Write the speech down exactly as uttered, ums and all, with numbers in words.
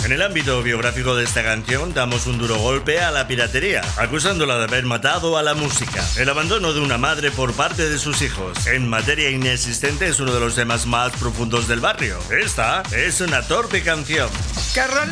En el ámbito biográfico de esta canción damos un duro golpe a la piratería, acusándola de haber matado a la música. El abandono de una madre por parte de sus hijos. En Materia Inexistente es uno de los temas más profundos del barrio. Esta es una torpe canción. Carral